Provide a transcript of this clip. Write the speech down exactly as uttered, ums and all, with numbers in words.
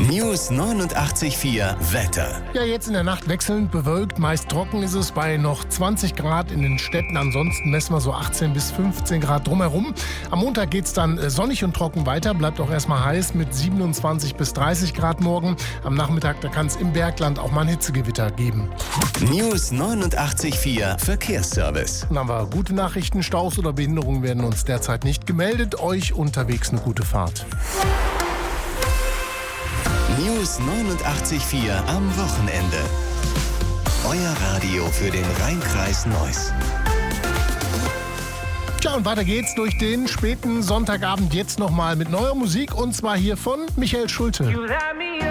News neunundachtzig Komma vier Wetter. Ja, jetzt in der Nacht wechselnd bewölkt, meist trocken ist es bei noch zwanzig Grad in den Städten. Ansonsten messen wir so achtzehn bis fünfzehn Grad drumherum. Am Montag geht es dann sonnig und trocken weiter, bleibt auch erstmal heiß mit siebenundzwanzig bis dreißig Grad morgen. Am Nachmittag, da kann es im Bergland auch mal ein Hitzegewitter geben. News neunundachtzig Komma vier Verkehrsservice. Dann haben wir gute Nachrichten, Staus oder Behinderungen werden uns derzeit nicht gemeldet. Euch unterwegs eine gute Fahrt. News neunundachtzig Komma vier am Wochenende. Euer Radio für den Rheinkreis Neuss. Tja, und weiter geht's durch den späten Sonntagabend jetzt nochmal mit neuer Musik und zwar hier von Michael Schulte. You